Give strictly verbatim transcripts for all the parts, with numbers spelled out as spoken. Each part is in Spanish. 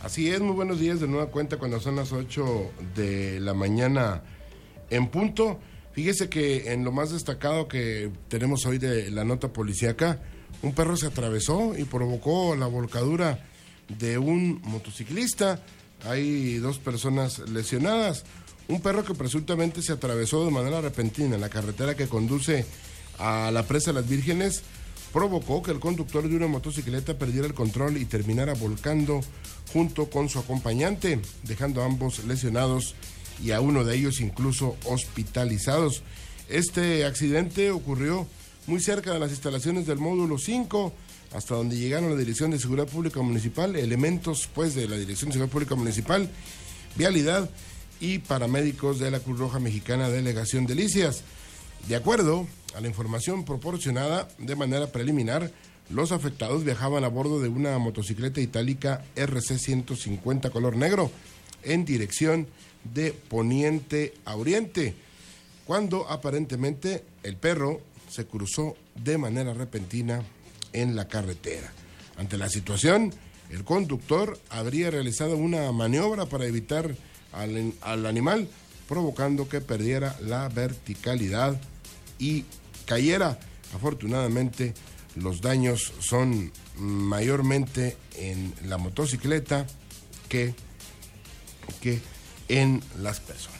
Así es, muy buenos días de nueva cuenta cuando son las ocho de la mañana en punto. Fíjese que en lo más destacado que tenemos hoy de la nota policíaca, un perro se atravesó y provocó la volcadura de un motociclista. Hay dos personas lesionadas. Un perro que presuntamente se atravesó de manera repentina en la carretera que conduce a la presa de Las Vírgenes provocó que el conductor de una motocicleta perdiera el control y terminara volcando junto con su acompañante, dejando a ambos lesionados y a uno de ellos incluso hospitalizados. Este accidente ocurrió muy cerca de las instalaciones del módulo cinco, hasta donde llegaron la Dirección de Seguridad Pública Municipal, elementos pues de la Dirección de Seguridad Pública Municipal, Vialidad y paramédicos de la Cruz Roja Mexicana Delegación Delicias. De acuerdo a la información proporcionada de manera preliminar, los afectados viajaban a bordo de una motocicleta itálica R C ciento cincuenta color negro en dirección de poniente a oriente, cuando aparentemente el perro se cruzó de manera repentina en la carretera. Ante la situación, el conductor habría realizado una maniobra para evitar al, al animal, provocando que perdiera la verticalidad y cayera. Afortunadamente, los daños son mayormente en la motocicleta que, que en las personas.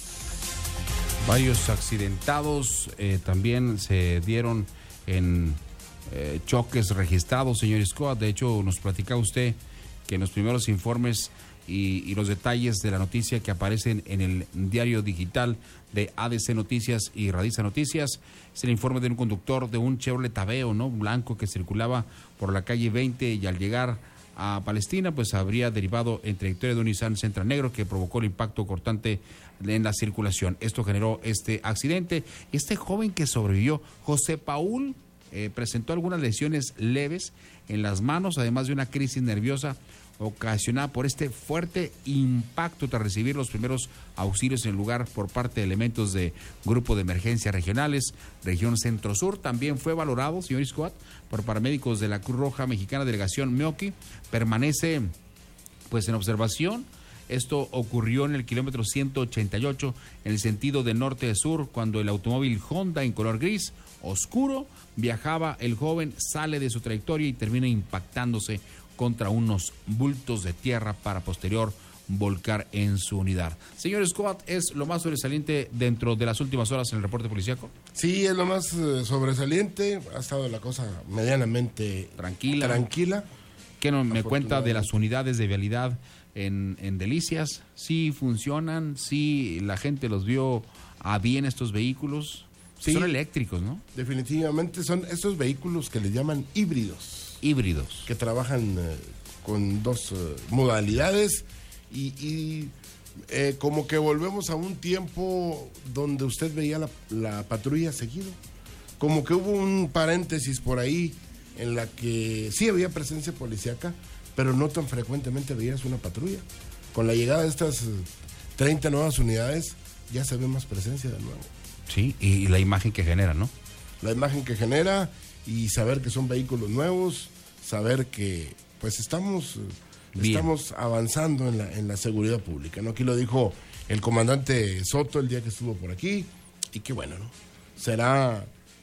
Varios accidentados eh, también se dieron en eh, choques registrados, señor Scott. De hecho, nos platicaba usted que en los primeros informes y, y los detalles de la noticia que aparecen en el diario digital de A D C Noticias y Radiza Noticias, es el informe de un conductor de un Chevrolet Aveo, ¿no?, blanco, que circulaba por la calle veinte y al llegar a Palestina, pues habría derivado en trayectoria de un Nissan Sentra negro que provocó el impacto cortante en la circulación. Esto generó este accidente. Este joven que sobrevivió, José Paul, eh, presentó algunas lesiones leves en las manos, además de una crisis nerviosa ocasionada por este fuerte impacto tras recibir los primeros auxilios en el lugar por parte de elementos de Grupo de Emergencias Regionales, Región Centro-Sur. También fue valorado, señor Scott, por paramédicos de la Cruz Roja Mexicana Delegación Meoqui. Permanece pues en observación. Esto ocurrió en el kilómetro ciento ochenta y ocho en el sentido de norte a sur, cuando el automóvil Honda en color gris oscuro viajaba. El joven sale de su trayectoria y termina impactándose contra unos bultos de tierra para posterior volcar en su unidad. Señor Scott, ¿es lo más sobresaliente dentro de las últimas horas en el reporte policíaco? Sí, es lo más eh, sobresaliente. Ha estado la cosa medianamente tranquila. tranquila. ¿Qué no me cuenta de las unidades de vialidad en, en Delicias? ¿Sí funcionan? ¿Sí la gente los vio a bien estos vehículos? Sí, son eléctricos, ¿no? Definitivamente son esos vehículos que les llaman híbridos. Híbridos. Que trabajan eh, con dos eh, modalidades y, y eh, como que volvemos a un tiempo donde usted veía la, la patrulla seguido. Como que hubo un paréntesis por ahí en la que sí había presencia policíaca, pero no tan frecuentemente veías una patrulla. Con la llegada de estas treinta nuevas unidades ya se ve más presencia de nuevo. Sí, y la imagen que genera, ¿no? La imagen que genera y saber que son vehículos nuevos, saber que pues estamos, estamos avanzando en la, en la seguridad pública, ¿no? Aquí lo dijo el comandante Soto el día que estuvo por aquí, y que bueno, ¿no? Será,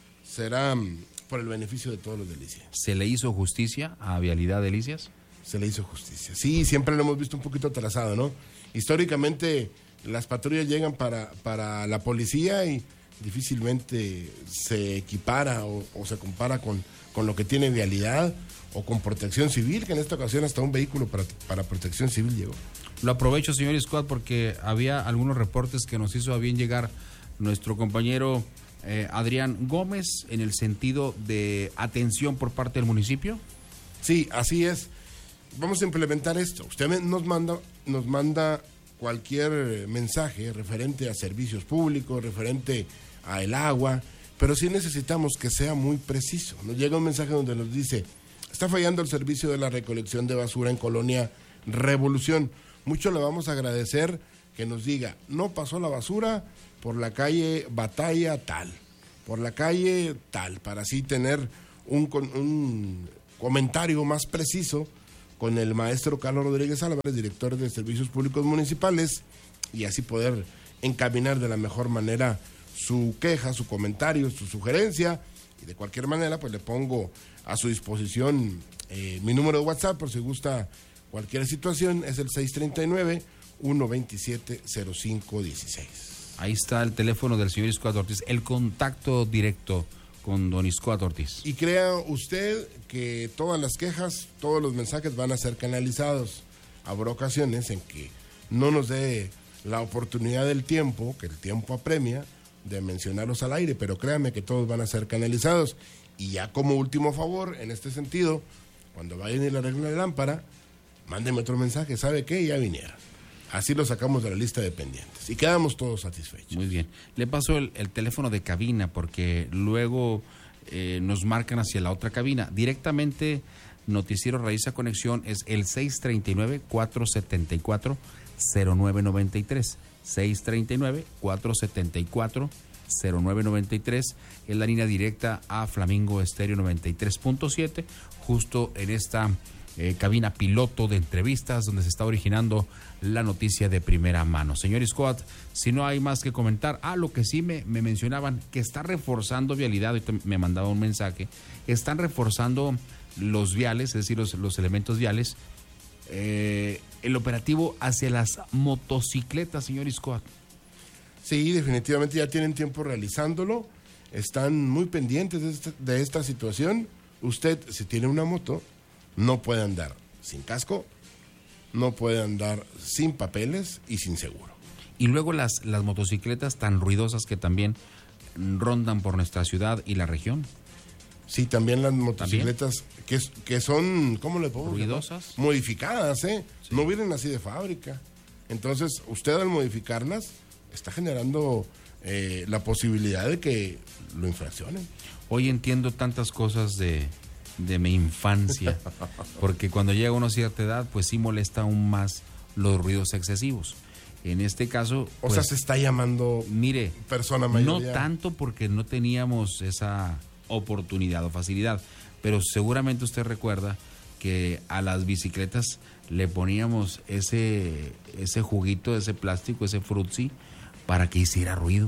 será por el beneficio de todos los delicias. ¿Se le hizo justicia a Vialidad Delicias? Se le hizo justicia. Sí, siempre lo hemos visto un poquito atrasado, ¿no? Históricamente las patrullas llegan para, para la policía y difícilmente se equipara o, o se compara con, con lo que tiene Vialidad o con Protección Civil, que en esta ocasión hasta un vehículo para, para Protección Civil llegó. Lo aprovecho, señor Scott, porque había algunos reportes que nos hizo a bien llegar nuestro compañero eh, Adrián Gómez en el sentido de atención por parte del municipio. Sí, así es. Vamos a implementar esto. Usted nos manda, nos manda cualquier mensaje referente a servicios públicos, referente a el agua, pero sí necesitamos que sea muy preciso. Nos llega un mensaje donde nos dice: está fallando el servicio de la recolección de basura en Colonia Revolución. Mucho le vamos a agradecer que nos diga: no pasó la basura por la calle Batalla tal, por la calle tal, para así tener un, un comentario más preciso con el maestro Carlos Rodríguez Álvarez, director de Servicios Públicos Municipales, y así poder encaminar de la mejor manera su queja, su comentario, su sugerencia, y de cualquier manera pues le pongo a su disposición eh, mi número de WhatsApp por si gusta cualquier situación, es el seis treinta y nueve, ciento veintisiete, cero cinco dieciséis. Ahí está el teléfono del señor Iscoat Ortiz, el contacto directo con don Iscoat Ortiz. Y crea usted que todas las quejas, todos los mensajes van a ser canalizados. Habrá ocasiones en que no nos dé la oportunidad del tiempo, que el tiempo apremia, de mencionarlos al aire, pero créame que todos van a ser canalizados. Y ya como último favor, en este sentido, cuando vayan y le arreglen la lámpara, mándenme otro mensaje, ¿sabe qué? Ya vinieron. Así lo sacamos de la lista de pendientes y quedamos todos satisfechos. Muy bien. Le paso el, el teléfono de cabina porque luego eh, nos marcan hacia la otra cabina. Directamente, Noticiero Realiza Conexión es el seis treinta y nueve, cuatrocientos setenta y cuatro, cero nueve noventa y tres. seis treinta y nueve, cuatrocientos setenta y cuatro, cero nueve noventa y tres. Es la línea directa a Flamingo Estéreo noventa y tres punto siete, justo en esta eh, cabina piloto de entrevistas donde se está originando la noticia de primera mano. Señor Iscoat, si no hay más que comentar, ah, lo que sí me, me mencionaban, que está reforzando vialidad, me mandaba un mensaje, están reforzando los viales, es decir, los, los elementos viales, eh, el operativo hacia las motocicletas, señor Iscoat. Sí, definitivamente ya tienen tiempo realizándolo, están muy pendientes de esta, de esta situación. Usted, si tiene una moto, no puede andar sin casco, no puede andar sin papeles y sin seguro. Y luego las, las motocicletas tan ruidosas que también rondan por nuestra ciudad y la región. Sí, también las motocicletas que, que son, ¿cómo le puedo decir? Ruidosas. Modificadas, ¿eh? Sí. No vienen así de fábrica. Entonces, usted al modificarlas está generando eh, la posibilidad de que lo infraccionen. Hoy entiendo tantas cosas de, de mi infancia, porque cuando llega a una cierta edad, pues sí molesta aún más los ruidos excesivos. En este caso, O pues, sea, se está llamando mire, persona mayor. no tanto porque no teníamos esa oportunidad o facilidad, pero seguramente usted recuerda que a las bicicletas le poníamos ese ese juguito, ese plástico, ese frutzi para que hiciera ruido.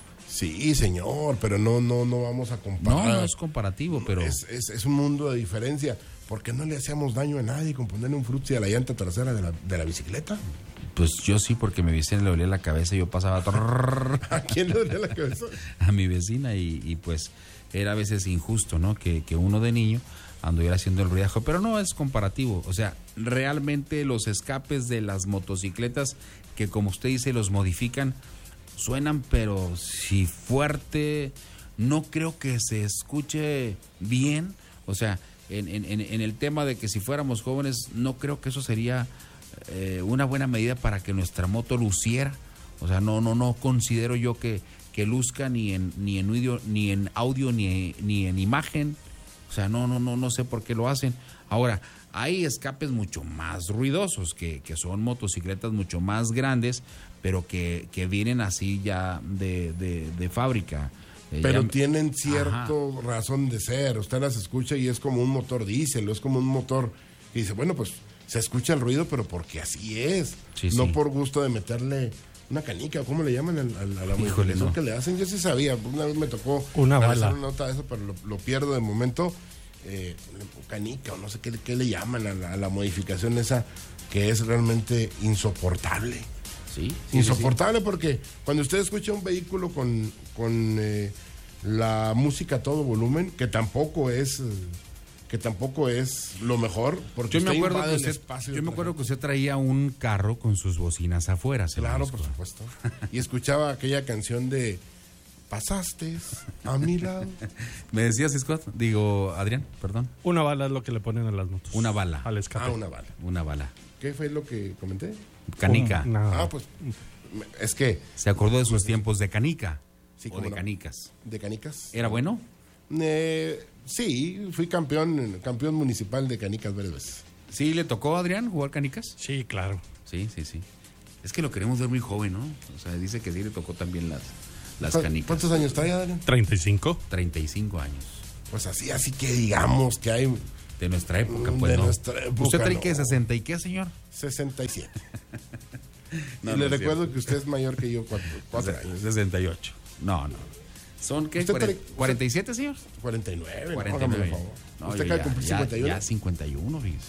Sí, señor, pero no no no vamos a comparar. No, no es comparativo, pero Es, es, es un mundo de diferencia. ¿Por qué no le hacíamos daño a nadie con ponerle un frutzi a la llanta trasera de la, de la bicicleta? pues yo sí, porque mi vecina le dolía la cabeza y yo pasaba trrr, ¿A quién le dolía la cabeza? a mi vecina y, y pues era a veces injusto, ¿no? Que, que uno de niño anduviera haciendo el ruidajo, pero no es comparativo. O sea, realmente los escapes de las motocicletas, que como usted dice, los modifican, suenan, pero si fuerte, no creo que se escuche bien. O sea, en, en, en el tema de que si fuéramos jóvenes, no creo que eso sería eh, una buena medida para que nuestra moto luciera. O sea, no, no, no considero yo que, que luzca ni en, ni en audio, ni en audio, ni, ni en imagen. O sea, no, no, no, no sé por qué lo hacen. Ahora, hay escapes mucho más ruidosos, que, que son motocicletas mucho más grandes, pero que, que vienen así ya de, de, de fábrica. Eh, Pero ya- tienen cierta Ajá. razón de ser. Usted las escucha y es como un motor diésel, es como un motor que dice, bueno, pues se escucha el ruido, pero porque así es. Sí, no sí. por gusto de meterle una canica, ¿cómo le llaman al- al- a la Híjole, modificación no. que le hacen? Yo sí sabía, una vez me tocó Una analizar bala. una nota de eso, pero lo, lo pierdo de momento. Eh, canica o no sé qué, qué le llaman a la, a la modificación esa, que es realmente insoportable. Sí, sí, sí, Insoportable porque cuando usted escucha un vehículo con, con eh, la música a todo volumen, que tampoco es... eh, que tampoco es lo mejor, porque Yo me usted acuerdo invade que el usted, espacio de yo me otra acuerdo gente. que usted traía un carro con sus bocinas afuera. señor Claro, Escobar. por supuesto. Y escuchaba aquella canción de Pasaste a mi lado. ¿Me decías, Scott? Digo, Adrián, perdón. Una bala es lo que le ponen a las motos. Una bala. Al escape. Ah, una bala. Una bala. ¿Qué fue lo que comenté? Canica. Un- una- Ah, pues es que ¿Se acordó de sus tiempos de canica? Sí, o cómo de no. canicas. de canicas. ¿Era bueno? Eh, sí, fui campeón campeón municipal de canicas varias veces. ¿Sí le tocó a Adrián jugar canicas? Sí, claro. Sí, sí, sí. Es que lo queremos ver muy joven, ¿no? O sea, dice que sí le tocó también las, las canicas. ¿Cuántos años trae, Adrián? treinta y cinco. treinta y cinco años. Pues así, así que digamos que hay de nuestra época, pues, de ¿no? nuestra época, ¿Usted trae no. qué, sesenta y qué, señor? sesenta y siete. No, y no le es recuerdo cierto. que usted es mayor que yo, cuatro, cuatro años. sesenta y ocho. No, no. ¿Son qué? ¿Usted trae- ¿cuarenta y siete, señor? cuarenta y nueve, cuarenta y no, hágame nueve. el favor. No, ¿Usted yo acaba de ya, cumplir ya- cincuenta y uno? ya cincuenta y uno, fíjese.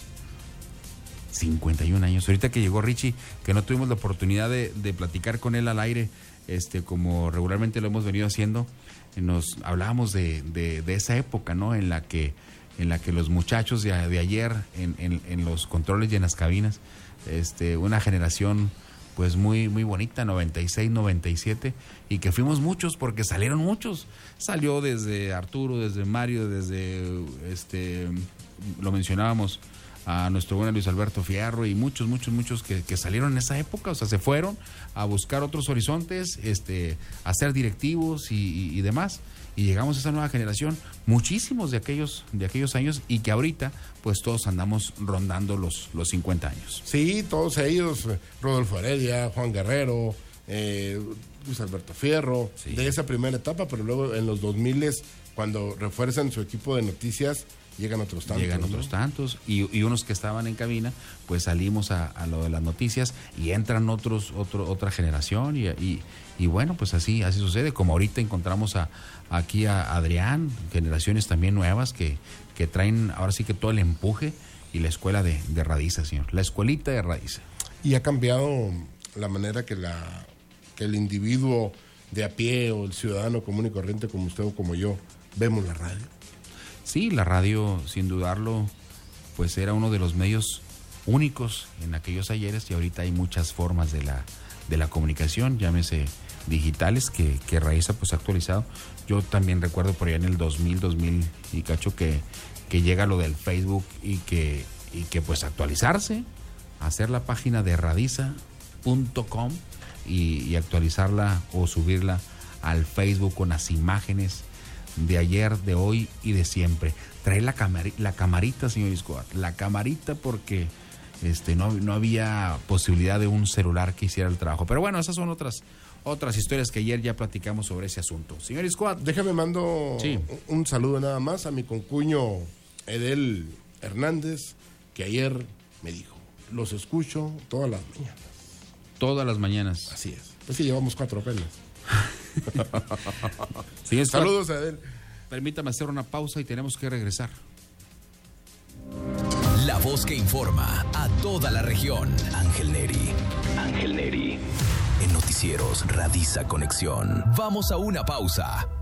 cincuenta y un años. Ahorita que llegó Richie, que no tuvimos la oportunidad de, de platicar con él al aire, este, como regularmente lo hemos venido haciendo, nos hablábamos de, de, de esa época, ¿no? En la que, en la que los muchachos de, de ayer, en, en, en los controles y en las cabinas, este, una generación pues muy, muy bonita, noventa y seis, noventa y siete, y que fuimos muchos porque salieron muchos. Salió desde Arturo, desde Mario, desde, este, lo mencionábamos, a nuestro buen Luis Alberto Fierro y muchos, muchos, muchos que, que salieron en esa época, o sea, se fueron a buscar otros horizontes, este, a ser directivos y, y, y demás, y llegamos a esa nueva generación, muchísimos de aquellos, de aquellos años, y que ahorita, pues todos andamos rondando los, los cincuenta años. Sí, todos ellos, eh, Rodolfo Heredia, Juan Guerrero, eh, Luis Alberto Fierro, Sí. de esa primera etapa, pero luego en los dos mil, cuando refuerzan su equipo de noticias, llegan otros tantos. Llegan ¿no? otros tantos, y, y unos que estaban en cabina, pues salimos a, a lo de las noticias y entran otros, otro, otra generación, y, y, y bueno, pues así, así sucede, como ahorita encontramos a, aquí a Adrián, generaciones también nuevas que, que traen ahora sí que todo el empuje, y la escuela de, de Radiza, señor, la escuelita de Radiza. Y ha cambiado la manera que, la, que el individuo de a pie o el ciudadano común y corriente como usted o como yo vemos la radio. Sí, la radio, sin dudarlo, pues era uno de los medios únicos en aquellos ayeres, y ahorita hay muchas formas de la, de la comunicación, llámese digitales, que, que Radiza pues ha actualizado. Yo también recuerdo por allá en el dos mil, dos mil y cacho que, que llega lo del Facebook, y que, y que pues actualizarse, hacer la página de radiza punto com y, y actualizarla o subirla al Facebook con las imágenes de ayer, de hoy y de siempre. Trae la, camari- la camarita, señor Escobar, la camarita, porque este no, no había posibilidad de un celular que hiciera el trabajo. Pero bueno, esas son otras otras historias que ayer ya platicamos sobre ese asunto. Señor Escobar. Déjame mando Sí. un, un saludo nada más a mi concuño Edel Hernández, que ayer me dijo, los escucho todas las mañanas. Todas las mañanas. Así es. Pues sí, llevamos cuatro apenas. Señor Escobar, Saludos a Edel. permítame hacer una pausa y tenemos que regresar. La voz que informa a toda la región. Ángel Neri. Ángel Neri. En Noticieros Radiza Conexión. Vamos a una pausa.